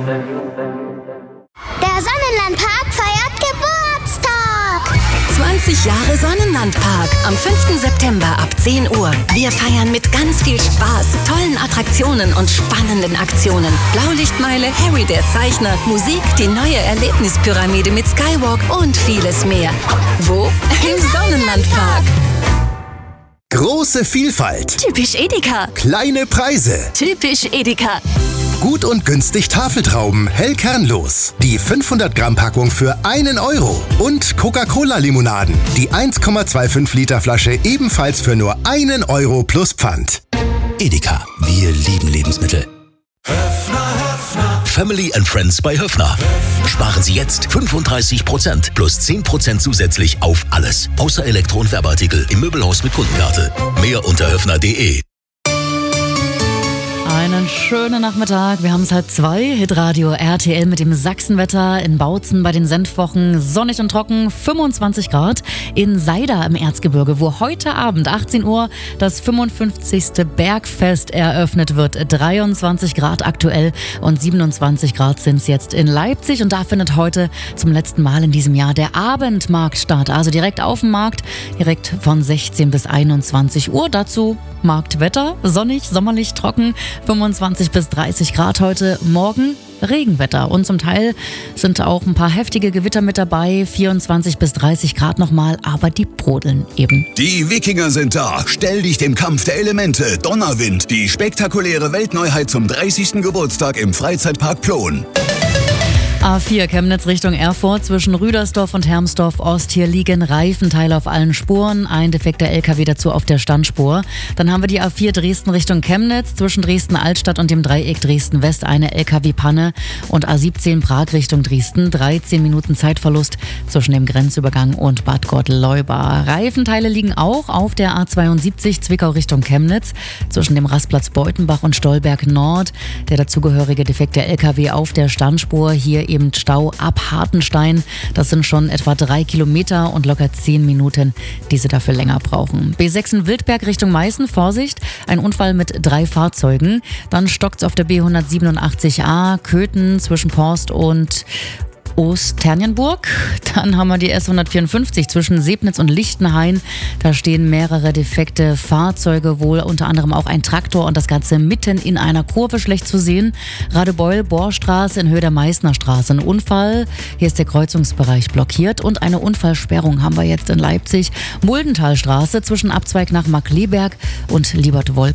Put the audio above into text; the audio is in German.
Der Sonnenlandpark feiert Geburtstag. 20 Jahre Sonnenlandpark am 5. September ab 10 Uhr. Wir feiern mit ganz viel Spaß, tollen Attraktionen und spannenden Aktionen. Blaulichtmeile, Harry der Zeichner, Musik, die neue Erlebnispyramide mit Skywalk und vieles mehr. Wo? Im Sonnenlandpark. Große Vielfalt. Typisch Edeka. Kleine Preise. Typisch Edeka. Gut und günstig Tafeltrauben, hell kernlos. Die 500 Gramm Packung für 1 Euro. Und Coca-Cola-Limonaden. Die 1,25 Liter Flasche ebenfalls für nur 1 Euro plus Pfand. Edeka, wir lieben Lebensmittel. Family and Friends bei Höffner. Sparen Sie jetzt 35% plus 10% zusätzlich auf alles. Außer Elektro- und Werbeartikel im Möbelhaus mit Kundenkarte. Mehr unter höffner.de. Einen schönen Nachmittag. Wir haben es 2:30. Hitradio RTL mit dem Sachsenwetter in Bautzen bei den Senfwochen. Sonnig und trocken, 25 Grad. In Seida im Erzgebirge, wo heute Abend 18 Uhr das 55. Bergfest eröffnet wird. 23 Grad aktuell und 27 Grad sind es jetzt in Leipzig. Und da findet heute zum letzten Mal in diesem Jahr der Abendmarkt statt. Also direkt auf dem Markt, direkt von 16 bis 21 Uhr. Dazu Marktwetter, sonnig, sommerlich, trocken, 25 bis 30 Grad heute, morgen Regenwetter. Und zum Teil sind auch ein paar heftige Gewitter mit dabei, 24 bis 30 Grad nochmal, aber die brodeln eben. Die Wikinger sind da. Stell dich dem Kampf der Elemente. Donnerwind, die spektakuläre Weltneuheit zum 30. Geburtstag im Freizeitpark Plon. A4 Chemnitz Richtung Erfurt zwischen Rüdersdorf und Hermsdorf Ost. Hier liegen Reifenteile auf allen Spuren. Ein defekter LKW dazu auf der Standspur. Dann haben wir die A4 Dresden Richtung Chemnitz zwischen Dresden-Altstadt und dem Dreieck Dresden-West eine LKW-Panne. Und A17 Prag Richtung Dresden. 13 Minuten Zeitverlust zwischen dem Grenzübergang und Bad Gottleuba. Reifenteile liegen auch auf der A72 Zwickau Richtung Chemnitz zwischen dem Rastplatz Beutenbach und Stolberg Nord. Der dazugehörige defekte LKW auf der Standspur. Hier eben Stau ab Hartenstein. Das sind schon etwa 3 Kilometer und locker 10 Minuten, die sie dafür länger brauchen. B6 in Wildberg Richtung Meißen. Vorsicht, ein Unfall mit 3 Fahrzeugen. Dann stockt's auf der B187a Köthen zwischen Porst und Osternienburg. Dann haben wir die S154 zwischen Sebnitz und Lichtenhain. Da stehen mehrere defekte Fahrzeuge, wohl unter anderem auch ein Traktor und das Ganze mitten in einer Kurve schlecht zu sehen. Radebeul, Bohrstraße in Höhe der Meißner Straße. Ein Unfall. Hier ist der Kreuzungsbereich blockiert und eine Unfallsperrung haben wir jetzt in Leipzig. Muldenthalstraße zwischen Abzweig nach Markkleeberg und Liebertwolk